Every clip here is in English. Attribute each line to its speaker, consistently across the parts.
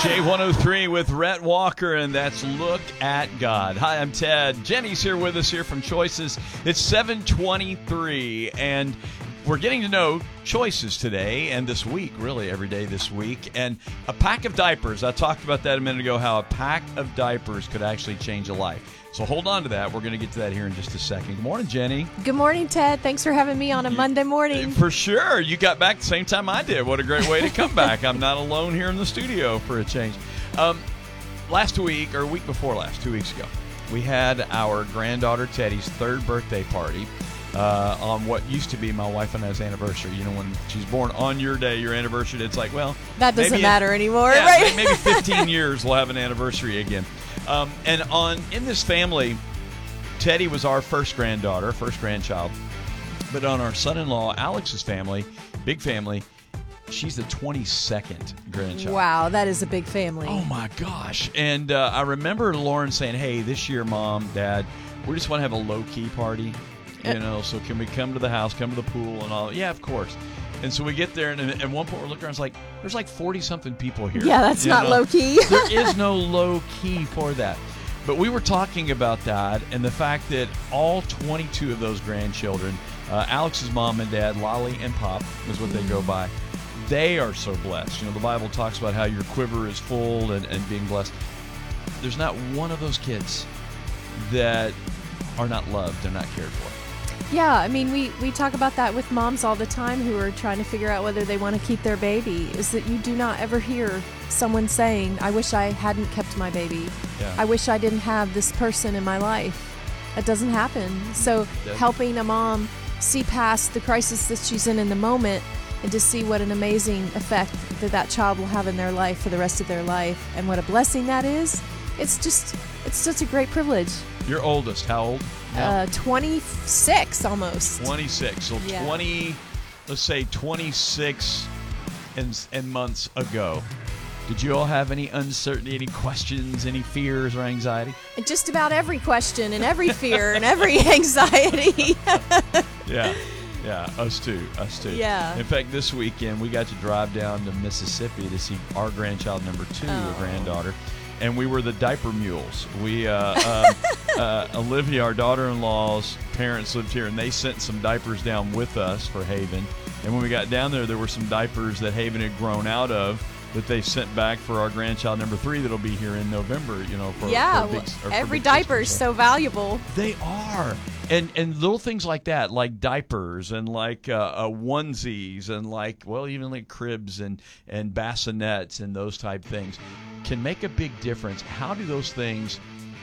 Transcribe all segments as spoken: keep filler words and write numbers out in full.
Speaker 1: J one oh three with Rhett Walker, and that's Look at God. Hi, I'm Ted. Jenny's here with us here from Choices. It's seven twenty-three, and we're getting to know Choices today and this week, really every day this week. And a pack of diapers, I talked about that a minute ago, how a pack of diapers could actually change a life. So hold on to that. We're going to get to that here in just a second. Good morning, Jenny.
Speaker 2: Good morning, Ted. Thanks for having me on a Monday morning.
Speaker 1: For sure. You got back the same time I did. What a great way to come back. I'm not alone here in the studio for a change. Um, last week, or week before last, two weeks ago, we had our granddaughter Teddy's third birthday party uh, on what used to be my wife and I's anniversary. You know, when she's born on your day, your anniversary, it's like, well.
Speaker 2: That doesn't matter
Speaker 1: in,
Speaker 2: anymore,
Speaker 1: yeah,
Speaker 2: right?
Speaker 1: Maybe fifteen years we'll have an anniversary again. Um, and on in this family, Teddy was our first granddaughter, first grandchild. But on our son-in-law, Alex's family, big family, she's the twenty-second grandchild.
Speaker 2: Wow, that is a big family.
Speaker 1: Oh, my gosh. And uh, I remember Lauren saying, hey, this year, Mom, Dad, we just want to have a low-key party. You know, so can we come to the house, come to the pool and all? Yeah, of course. And so we get there, and at one point we're looking around, it's like, there's like forty-something people here.
Speaker 2: Yeah, that's not low-key.
Speaker 1: There is no low-key for that. But we were talking about that and the fact that all twenty-two of those grandchildren, uh, Alex's mom and dad, Lolly and Pop is what they go by, they are so blessed. You know, the Bible talks about how your quiver is full and, and being blessed. There's not one of those kids that are not loved, they're not cared for.
Speaker 2: Yeah, I mean, we, we talk about that with moms all the time who are trying to figure out whether they want to keep their baby, is that you do not ever hear someone saying, I wish I hadn't kept my baby.
Speaker 1: Yeah.
Speaker 2: I wish I didn't have this person in my life. That doesn't happen. So
Speaker 1: Doesn't.
Speaker 2: helping a mom see past the crisis that she's in in the moment and to see what an amazing effect that that child will have in their life for the rest of their life and what a blessing that is, it's just, it's such a great privilege.
Speaker 1: Your oldest, how old? Now?
Speaker 2: Uh, twenty-six almost.
Speaker 1: twenty-six. So
Speaker 2: Yeah.
Speaker 1: twenty, let's say twenty-six and, and months ago. Did you all have any uncertainty, any questions, any fears or anxiety?
Speaker 2: And just about every question and every fear and every anxiety.
Speaker 1: Yeah. Yeah, us too. Us too.
Speaker 2: Yeah.
Speaker 1: In fact, this weekend we got to drive down to Mississippi to see our grandchild number two,
Speaker 2: Oh.
Speaker 1: a granddaughter. And we were the diaper mules. We, uh, uh, uh, Olivia, our daughter-in-law's parents lived here, and they sent some diapers down with us for Haven. And when we got down there, there were some diapers that Haven had grown out of that they sent back for our grandchild number three that'll be here in November. You know, for
Speaker 2: yeah,
Speaker 1: for big,
Speaker 2: well,
Speaker 1: or for
Speaker 2: every
Speaker 1: big
Speaker 2: diaper is
Speaker 1: Christmas.
Speaker 2: so valuable.
Speaker 1: They are. And and little things like that, like diapers and like uh, uh, onesies and like, well, even like cribs and, and bassinets and those type things can make a big difference. How do those things,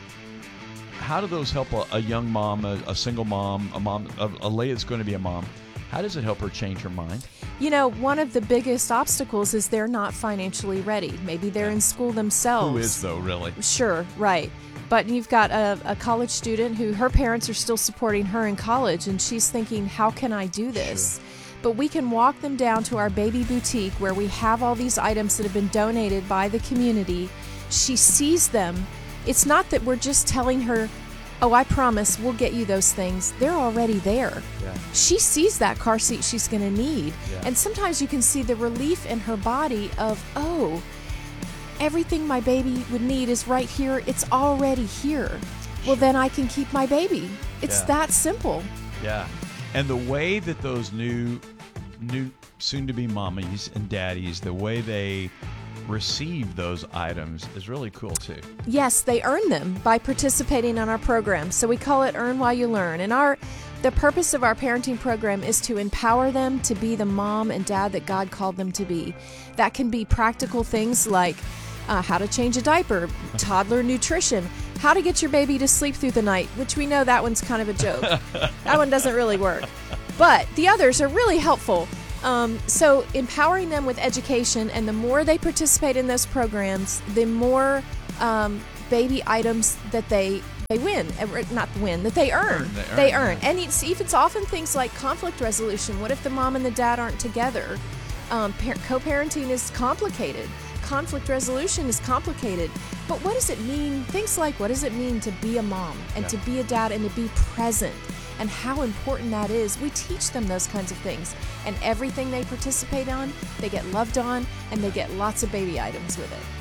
Speaker 1: how do those help a, a young mom, a, a single mom, a mom, a, a lady that's going to be a mom? How does it help her change her mind?
Speaker 2: You know, one of the biggest obstacles is they're not financially ready. Maybe they're in school themselves.
Speaker 1: Who is, though, really?
Speaker 2: Sure, right. But you've got a, a college student who her parents are still supporting her in college, and she's thinking, how can I do this? Sure. But we can walk them down to our baby boutique where we have all these items that have been donated by the community. She sees them. It's not that we're just telling her, oh, I promise we'll get you those things. They're already there.
Speaker 1: Yeah.
Speaker 2: She sees that car seat she's going to need.
Speaker 1: Yeah.
Speaker 2: And sometimes you can see the relief in her body of, oh, everything my baby would need is right here. It's already here. Well, then I can keep my baby. It's
Speaker 1: Yeah.
Speaker 2: that simple.
Speaker 1: Yeah. And the way that those new, new soon-to-be mommies and daddies, the way they receive those items is really cool too.
Speaker 2: Yes, they earn them by participating in our program. So we call it Earn While You Learn. And our the purpose of our parenting program is to empower them to be the mom and dad that God called them to be. That can be practical things like uh, how to change a diaper, toddler nutrition, how to get your baby to sleep through the night, which we know that one's kind of a joke. That one doesn't really work. But the others are really helpful. Um, so empowering them with education, and the more they participate in those programs, the more um, baby items that they they win, not win, that they earn.
Speaker 1: Earn, they earn,
Speaker 2: they earn.
Speaker 1: yeah.
Speaker 2: And it's, it's often things like conflict resolution. What if the mom and the dad aren't together? Um, par- co-parenting is complicated. Conflict resolution is complicated. But what does it mean? Things like, what does it mean to be a mom and
Speaker 1: Yeah.
Speaker 2: to be a dad and to be present? And how important that is. We teach them those kinds of things. And everything they participate on, they get loved on, and they get lots of baby items with it.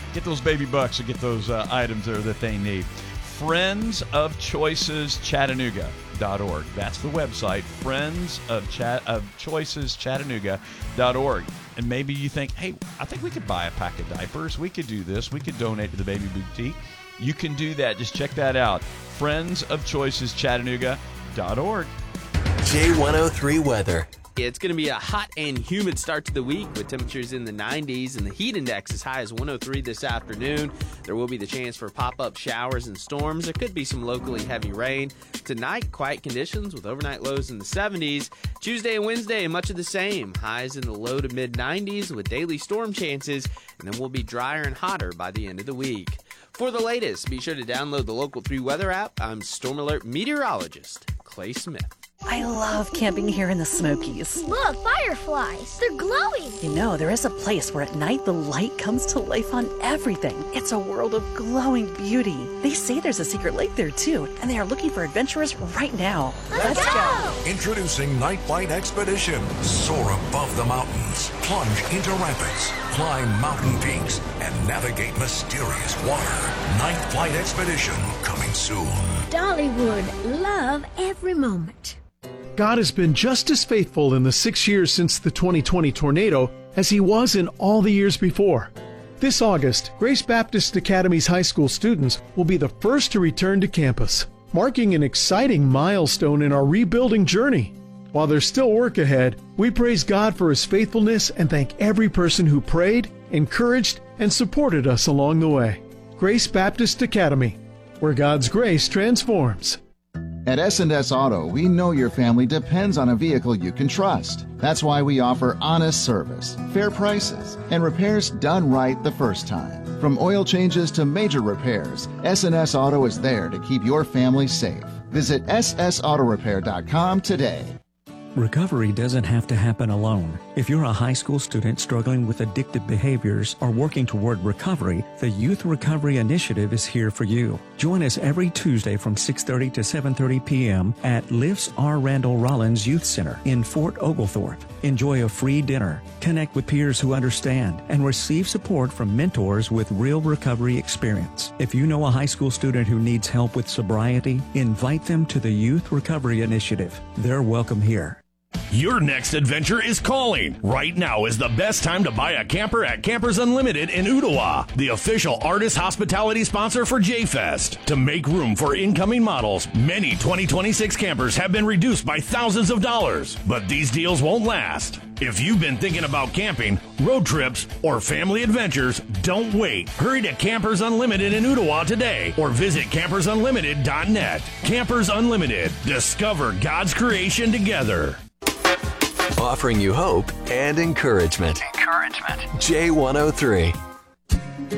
Speaker 1: get those baby bucks and get those uh, items there that they need. Friends of Choices Chattanooga dot org. That's the website, Friends of, Chat- of Choices Chattanooga dot org. And maybe you think, hey, I think we could buy a pack of diapers. We could do this. We could donate to the Baby Boutique. You can do that. Just check that out. Friends of Choices Chattanooga dot org.
Speaker 3: J one oh three weather.
Speaker 4: It's going to be a hot and humid start to the week with temperatures in the nineties and the heat index as high as one oh three this afternoon. There will be the chance for pop-up showers and storms. There could be some locally heavy rain. Tonight, quiet conditions with overnight lows in the seventies. Tuesday and Wednesday, much of the same. Highs in the low to mid nineties with daily storm chances, and then we'll be drier and hotter by the end of the week. For the latest, be sure to download the Local three Weather app. I'm Storm Alert meteorologist Clay Smith.
Speaker 5: I love camping here in the Smokies.
Speaker 6: Look, fireflies. They're glowing.
Speaker 5: You know, there is a place where at night the light comes to life on everything. It's a world of glowing beauty. They say there's a secret lake there, too, and they are looking for adventurers right now.
Speaker 6: Let's, Let's go. go!
Speaker 7: Introducing Night Flight Expedition. Soar above the mountains, plunge into rapids, climb mountain peaks, and navigate mysterious water. Night Flight Expedition, coming soon.
Speaker 6: Dollywood, love every moment.
Speaker 8: God has been just as faithful in the six years since the twenty twenty tornado as He was in all the years before. This August, Grace Baptist Academy's high school students will be the first to return to campus, marking an exciting milestone in our rebuilding journey. While there's still work ahead, we praise God for His faithfulness and thank every person who prayed, encouraged, and supported us along the way. Grace Baptist Academy, where God's grace transforms.
Speaker 9: At S and S Auto, we know your family depends on a vehicle you can trust. That's why we offer honest service, fair prices, and repairs done right the first time. From oil changes to major repairs, S and S Auto is there to keep your family safe. Visit S S auto repair dot com today.
Speaker 10: Recovery doesn't have to happen alone. If you're a high school student struggling with addictive behaviors or working toward recovery, the Youth Recovery Initiative is here for you. Join us every Tuesday from six thirty to seven thirty p.m. at Lifts R. Randall Rollins Youth Center in Fort Oglethorpe. Enjoy a free dinner, connect with peers who understand, and receive support from mentors with real recovery experience. If you know a high school student who needs help with sobriety, invite them to the Youth Recovery Initiative. They're welcome here.
Speaker 11: Your next adventure is calling. Right now is the best time to buy a camper at Campers Unlimited in Ooltewah, the official artist hospitality sponsor for J-Fest. To make room for incoming models, many twenty twenty-six campers have been reduced by thousands of dollars. But these deals won't last. If you've been thinking about camping, road trips, or family adventures, don't wait. Hurry to Campers Unlimited in Ooltewah today or visit campers unlimited dot net. Campers Unlimited. Discover God's creation together.
Speaker 3: Offering you hope and encouragement.
Speaker 12: Encouragement.
Speaker 3: J one oh three.